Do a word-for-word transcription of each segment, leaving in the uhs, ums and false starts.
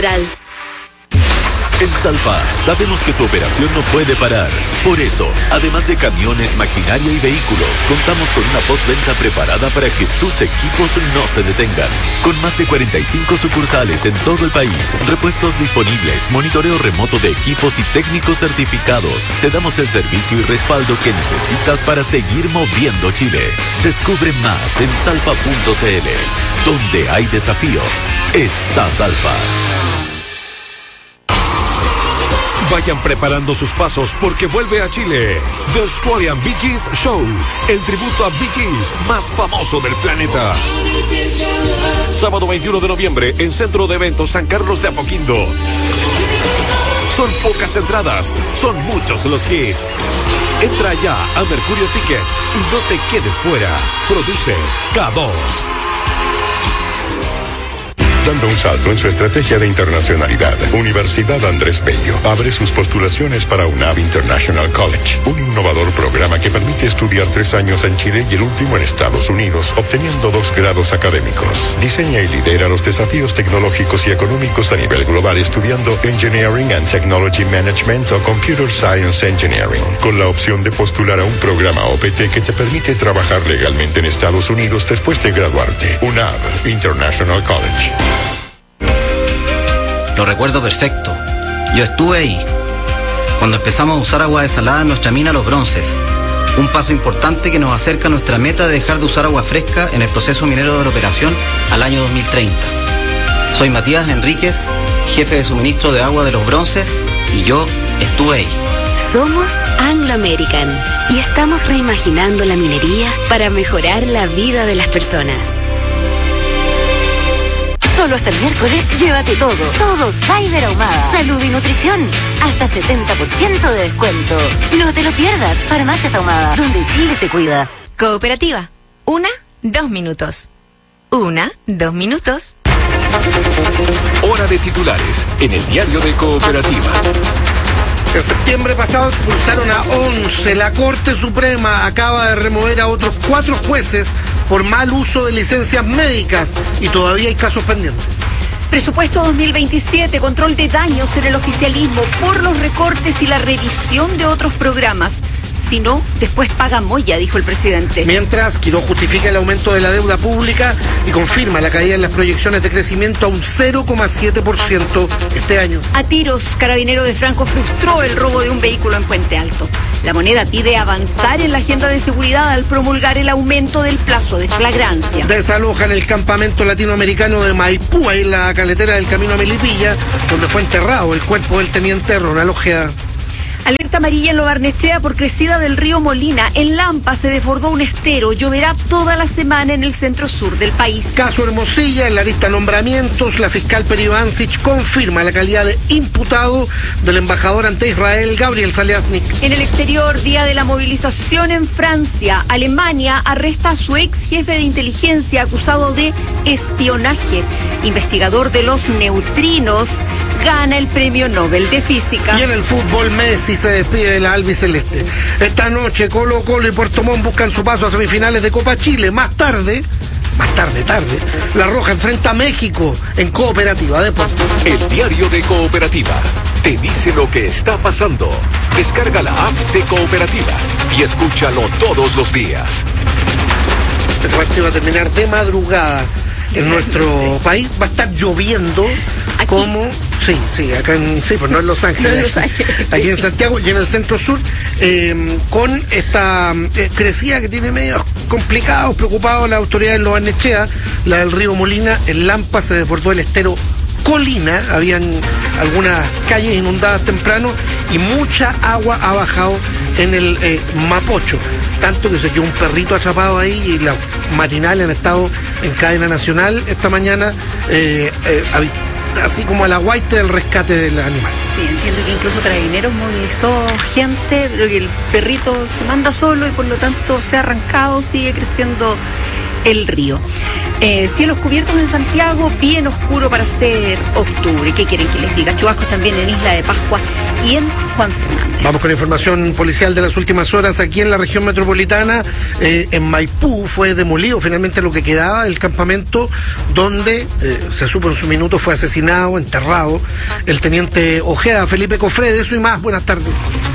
En Salfa sabemos que tu operación no puede parar. Por eso, además de camiones, maquinaria y vehículos, contamos con una postventa preparada para que tus equipos no se detengan. Con más de cuarenta y cinco sucursales en todo el país, repuestos disponibles, monitoreo remoto de equipos y técnicos certificados, te damos el servicio y respaldo que necesitas para seguir moviendo Chile. Descubre más en salfa punto c l. Donde hay desafíos, está Salfa. Vayan preparando sus pasos porque vuelve a Chile The Australian Bee Gees Show, el tributo a Bee Gees más famoso del planeta. Sábado veintiuno de noviembre en Centro de Eventos San Carlos de Apoquindo. Son pocas entradas, son muchos los hits. Entra ya a Mercurio Ticket y no te quedes fuera. Produce K dos. Dando un salto en su estrategia de internacionalidad, Universidad Andrés Bello abre sus postulaciones para UNAV International College, un innovador programa que permite estudiar tres años en Chile y el último en Estados Unidos, obteniendo dos grados académicos. Diseña y lidera los desafíos tecnológicos y económicos a nivel global estudiando Engineering and Technology Management o Computer Science Engineering, con la opción de postular a un programa O P T que te permite trabajar legalmente en Estados Unidos después de graduarte. UNAV International College. Lo recuerdo perfecto. Yo estuve ahí. Cuando empezamos a usar agua desalada en nuestra mina Los Bronces. Un paso importante que nos acerca a nuestra meta de dejar de usar agua fresca en el proceso minero de la operación al año dos mil treinta. Soy Matías Enríquez, jefe de suministro de agua de Los Bronces, y yo estuve ahí. Somos Anglo American y estamos reimaginando la minería para mejorar la vida de las personas. Solo hasta el miércoles, llévate todo. Todo Cyber Ahumada. Salud y nutrición. Hasta setenta por ciento de descuento. No te lo pierdas. Farmacias Ahumada, donde Chile se cuida. Cooperativa. Una, dos minutos. Una, dos minutos. Hora de titulares en el diario de Cooperativa. En septiembre pasado expulsaron a once. La Corte Suprema acaba de remover a otros cuatro jueces por mal uso de licencias médicas y todavía hay casos pendientes. Presupuesto dos mil veintisiete, control de daños en el oficialismo por los recortes y la revisión de otros programas. Si no, después paga Moya, dijo el presidente. Mientras, Quirós justifica el aumento de la deuda pública y confirma la caída en las proyecciones de crecimiento a un cero coma siete por ciento este año. A tiros, Carabinero de Franco frustró el robo de un vehículo en Puente Alto. La Moneda pide avanzar en la agenda de seguridad al promulgar el aumento del plazo de flagrancia. Desalojan el campamento latinoamericano de Maipú, ahí en la caletera del camino a Melipilla, donde fue enterrado el cuerpo del teniente Ronald Ojeda. Alerta amarilla en Lo Barnechea por crecida del río Molina. En Lampa se desbordó un estero. Lloverá toda la semana en el centro sur del país. Caso Hermosilla, en la lista de nombramientos, la fiscal Peri Bancic confirma la calidad de imputado del embajador ante Israel, Gabriel Saliasnik. En el exterior, día de la movilización en Francia. Alemania arresta a su ex jefe de inteligencia acusado de espionaje. Investigador de los neutrinos gana el premio Nobel de Física. Y en el fútbol, Messi se despide de la albiceleste. Esta noche Colo Colo y Puerto Montt buscan su paso a semifinales de Copa Chile. Más tarde, más tarde, tarde, La Roja enfrenta a México en Cooperativa Deportes. El diario de Cooperativa te dice lo que está pasando. Descarga la app de Cooperativa y escúchalo todos los días. Este partido va a terminar de madrugada. En nuestro país va a estar lloviendo. Aquí. Como sí, sí, acá en sí, pues no en Los Ángeles, No en Los Ángeles. Aquí en Santiago y en el centro sur, eh, con esta eh, crecida que tiene medios complicados, preocupados la autoridad en Lo Barnechea, la del río Molina. En Lampa se desbordó el estero Colina, habían algunas calles inundadas temprano y mucha agua ha bajado en el eh, Mapocho, tanto que se quedó un perrito atrapado ahí y los matinales han estado en cadena nacional esta mañana, eh, eh, así como a la guaita del rescate del animal. Sí, entiendo que incluso Carabineros movilizó gente, pero que el perrito se manda solo y por lo tanto se ha arrancado, sigue creciendo el río. Eh, cielos cubiertos en Santiago, bien oscuro para ser octubre. ¿Qué quieren que les diga? Chubascos también en Isla de Pascua y en Juan Fernández. Vamos con la información policial de las últimas horas aquí en la región metropolitana. Eh, en Maipú fue demolido finalmente lo que quedaba del campamento donde, eh, se supo en su minuto, fue asesinado, enterrado el teniente Ojeda. Felipe Cofré, de eso y más. Buenas tardes.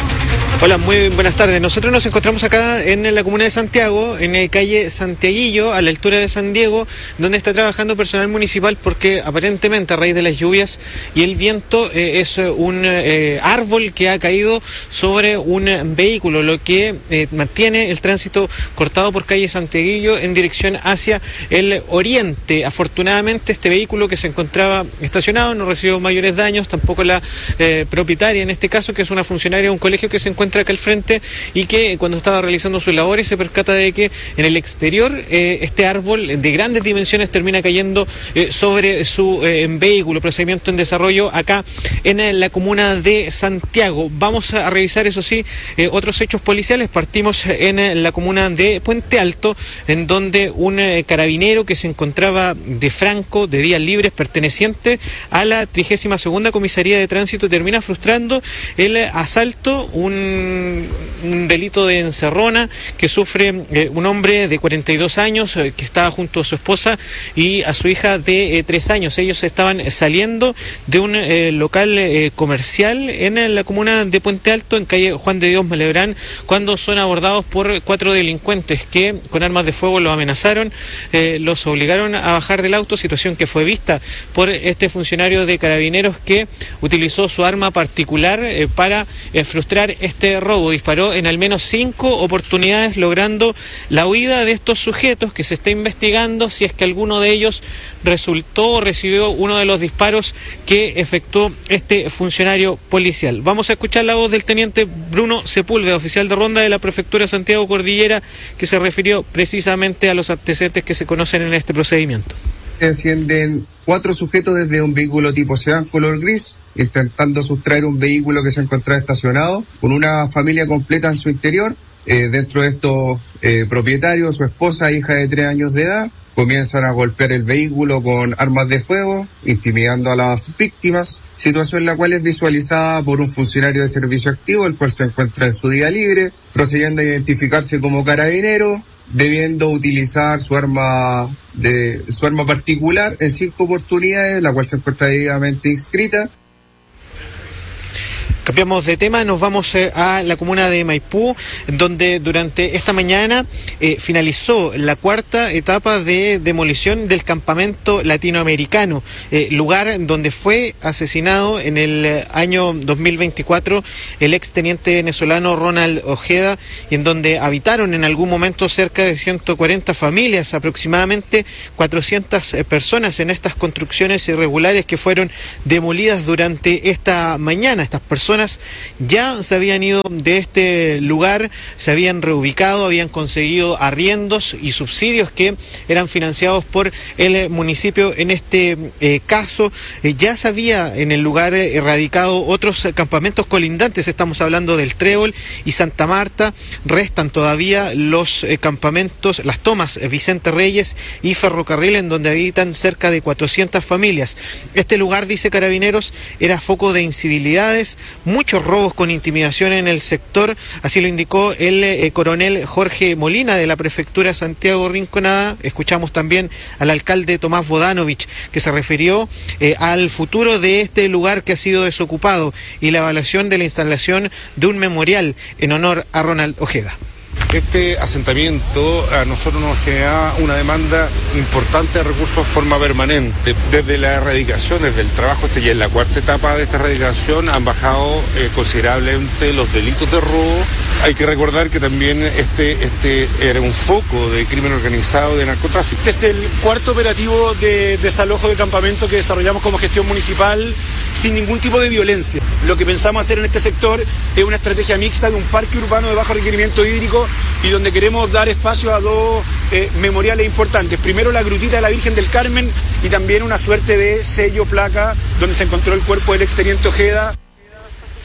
Hola, muy buenas tardes. Nosotros nos encontramos acá en la comuna de Santiago, en la calle Santiaguillo, a la altura de San Diego, donde está trabajando personal municipal porque aparentemente a raíz de las lluvias y el viento eh, es un eh, árbol que ha caído sobre un vehículo, lo que eh, mantiene el tránsito cortado por calle Santiaguillo en dirección hacia el oriente. Afortunadamente este vehículo que se encontraba estacionado no recibió mayores daños, tampoco la eh, propietaria en este caso, que es una funcionaria de un colegio que se encuentra acá al frente y que cuando estaba realizando sus labores se percata de que en el exterior eh, este árbol de grandes dimensiones termina cayendo eh, sobre su eh, vehículo. Procedimiento en desarrollo acá en eh, la comuna de Santiago. Vamos a revisar, eso sí, eh, otros hechos policiales. Partimos en eh, la comuna de Puente Alto, en donde un eh, carabinero que se encontraba de franco, de días libres, perteneciente a la trigésima segunda comisaría de tránsito, termina frustrando el eh, asalto, un un delito de encerrona que sufre eh, un hombre de cuarenta y dos años eh, que estaba junto a su esposa y a su hija de eh, tres años. Ellos estaban saliendo de un eh, local eh, comercial en, en la comuna de Puente Alto, en calle Juan de Dios Melebrán, cuando son abordados por cuatro delincuentes que con armas de fuego los amenazaron, eh, los obligaron a bajar del auto, situación que fue vista por este funcionario de carabineros que utilizó su arma particular eh, para eh, frustrar este robo. Disparó en al menos cinco oportunidades, logrando la huida de estos sujetos, que se está investigando si es que alguno de ellos resultó o recibió uno de los disparos que efectuó este funcionario policial. Vamos a escuchar la voz del teniente Bruno Sepúlveda, oficial de ronda de la prefectura Santiago Cordillera, que se refirió precisamente a los antecedentes que se conocen en este procedimiento. Encienden cuatro sujetos desde un vehículo tipo sedán color gris, intentando sustraer un vehículo que se encontraba estacionado, con una familia completa en su interior. Eh, dentro de estos eh, propietarios, su esposa, hija de tres años de edad, comienzan a golpear el vehículo con armas de fuego, intimidando a las víctimas, situación la cual es visualizada por un funcionario de servicio activo, el cual se encuentra en su día libre, procediendo a identificarse como carabinero, debiendo utilizar su arma de su arma particular en cinco oportunidades, la cual se encuentra debidamente inscrita. Cambiamos de tema, nos vamos eh, a la comuna de Maipú, donde durante esta mañana eh, finalizó la cuarta etapa de demolición del campamento latinoamericano, eh, lugar donde fue asesinado en el eh, año dos mil veinticuatro el exteniente venezolano Ronald Ojeda, y en donde habitaron en algún momento cerca de ciento cuarenta familias, aproximadamente cuatrocientas eh, personas en estas construcciones irregulares que fueron demolidas durante esta mañana. Estas personas ya se habían ido de este lugar, se habían reubicado, habían conseguido arriendos y subsidios que eran financiados por el municipio. En este eh, caso eh, ya se había en el lugar eh, erradicado otros eh, campamentos colindantes, estamos hablando del Trébol y Santa Marta. Restan todavía los eh, campamentos, las tomas eh, Vicente Reyes y Ferrocarril, en donde habitan cerca de cuatrocientas familias. Este lugar, dice Carabineros, era foco de incivilidades, muchos robos con intimidación en el sector, así lo indicó el eh, coronel Jorge Molina de la prefectura Santiago Rinconada. Escuchamos también al alcalde Tomás Bodanovich, que se refirió eh, al futuro de este lugar que ha sido desocupado y la evaluación de la instalación de un memorial en honor a Ronald Ojeda. Este asentamiento a nosotros nos genera una demanda importante de recursos de forma permanente. Desde la erradicación, desde el trabajo este, y en la cuarta etapa de esta erradicación han bajado eh, considerablemente los delitos de robo. Hay que recordar que también este, este era un foco de crimen organizado, de narcotráfico. Este es el cuarto operativo de desalojo de campamento que desarrollamos como gestión municipal sin ningún tipo de violencia. Lo que pensamos hacer en este sector es una estrategia mixta de un parque urbano de bajo requerimiento hídrico y donde queremos dar espacio a dos eh, memoriales importantes. Primero, la Grutita de la Virgen del Carmen y también una suerte de sello placa donde se encontró el cuerpo del exteniente Ojeda.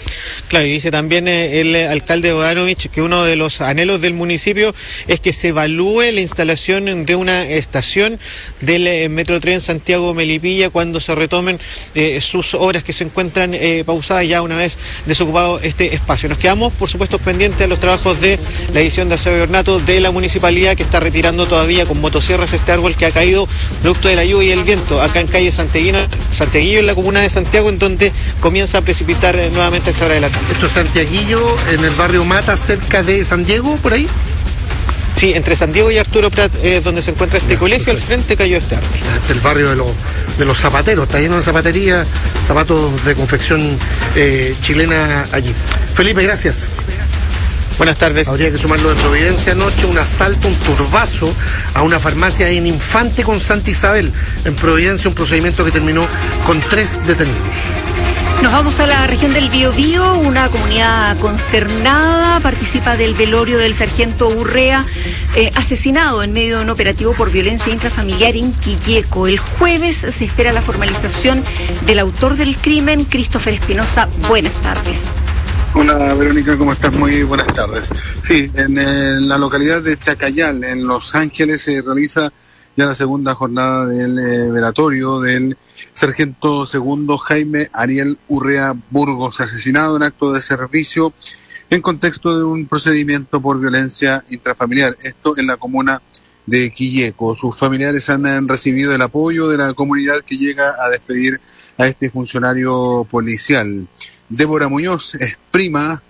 Claro, y dice también eh, el alcalde Bodanovich que uno de los anhelos del municipio es que se evalúe la instalación de una estación del eh, Metrotren Santiago-Melipilla cuando se retomen eh, sus obras que se encuentran eh, pausadas ya una vez desocupado este espacio. Nos quedamos, por supuesto, pendientes a los trabajos de la edición de aseo y ornato de la municipalidad, que está retirando todavía con motosierras este árbol que ha caído producto de la lluvia y el viento acá en calle Santiaguillo, Santiaguillo en la comuna de Santiago, en donde comienza a precipitar eh, nuevamente a esta hora de la tarde. Esto es Santiaguillo, en el barrio Mata, cerca de San Diego, por ahí. Sí, entre San Diego y Arturo Prat, eh, donde se encuentra este ya, colegio, perfecto. Al frente cayó este árbol. Este es el barrio de los, de los zapateros, está lleno de zapatería, zapatos de confección eh, chilena allí. Felipe, gracias. Buenas tardes. Habría que sumarlo de Providencia anoche, un asalto, un turbazo a una farmacia en Infante con Santa Isabel. En Providencia, un procedimiento que terminó con tres detenidos. Nos vamos a la región del Biobío, una comunidad consternada participa del velorio del sargento Urrea, eh, asesinado en medio de un operativo por violencia intrafamiliar en Quilleco. El jueves se espera la formalización del autor del crimen, Christopher Espinosa. Buenas tardes. Hola Verónica, ¿cómo estás? Muy buenas tardes. Sí, en, en la localidad de Chacayal, en Los Ángeles, se realiza ya la segunda jornada del eh, velatorio del sargento segundo Jaime Ariel Urrea Burgos, asesinado en acto de servicio en contexto de un procedimiento por violencia intrafamiliar, esto en la comuna de Quilleco. Sus familiares han, han recibido el apoyo de la comunidad que llega a despedir a este funcionario policial. Débora Muñoz es prima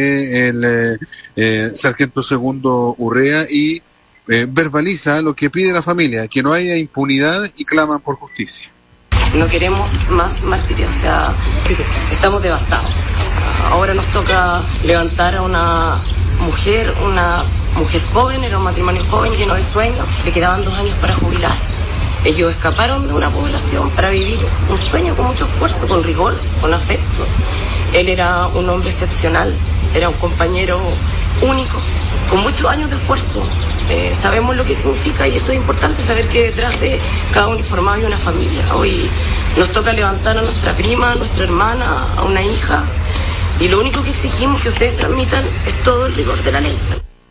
del eh, eh, sargento segundo Urrea y eh, verbaliza lo que pide la familia, que no haya impunidad, y claman por justicia. No queremos más martirio, o sea, estamos devastados. Ahora nos toca levantar a una mujer, una mujer joven, era un matrimonio joven lleno de sueños, le quedaban dos años para jubilar. Ellos escaparon de una población para vivir un sueño con mucho esfuerzo, con rigor, con afecto. Él era un hombre excepcional, era un compañero único, con muchos años de esfuerzo. Eh, sabemos lo que significa y eso es importante, saber que detrás de cada uniformado hay una familia. Hoy nos toca levantar a nuestra prima, a nuestra hermana, a una hija, y lo único que exigimos que ustedes transmitan es todo el rigor de la ley.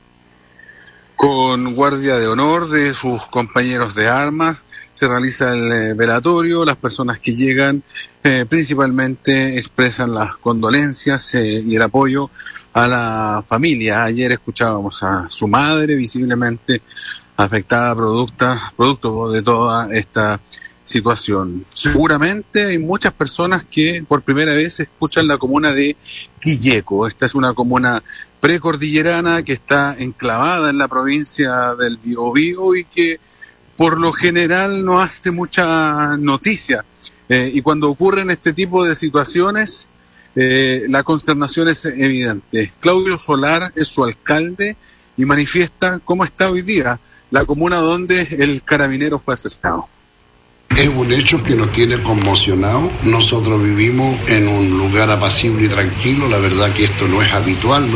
Con guardia de honor de sus compañeros de armas se realiza el eh, velatorio. Las personas que llegan eh, principalmente expresan las condolencias eh, y el apoyo a la familia. Ayer escuchábamos a su madre visiblemente afectada producto, producto de toda esta situación. Seguramente hay muchas personas que por primera vez escuchan la comuna de Quilleco. Esta es una comuna precordillerana que está enclavada en la provincia del Biobío y que por lo general no hace mucha noticia. Eh, y cuando ocurren este tipo de situaciones, eh, la consternación es evidente. Claudio Solar es su alcalde y manifiesta cómo está hoy día la comuna donde el carabinero fue asesinado. Es un hecho que nos tiene conmocionado. Nosotros vivimos en un lugar apacible y tranquilo. La verdad que esto no es habitual.